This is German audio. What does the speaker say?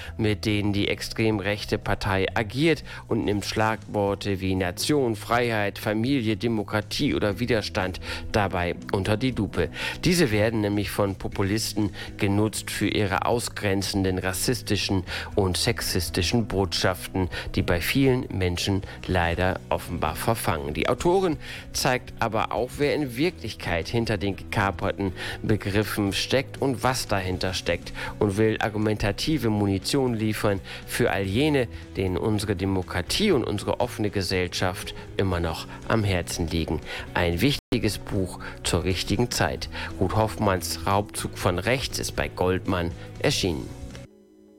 mit denen die extrem rechte Partei agiert und nimmt Schlagworte wie Nation, Freiheit, Familie, Demokratie oder Widerstand dabei unter die Lupe. Diese werden nämlich von Populisten genutzt für ihre ausgrenzenden, rassistischen und sexistischen Botschaften, die bei vielen Menschen leider offenbar verfangen. Die Autorin zeigt aber auch, wer in Wirklichkeit hinter den gekaperten Begriffen steckt und was dahinter steckt, und will argumentative Munition liefern für all jene, denen unsere Demokratie und unsere offene Gesellschaft immer noch am Herzen liegen. Ein wichtiges Buch zur richtigen Zeit. Ruth Hoffmanns Raubzug von rechts ist bei Goldmann erschienen.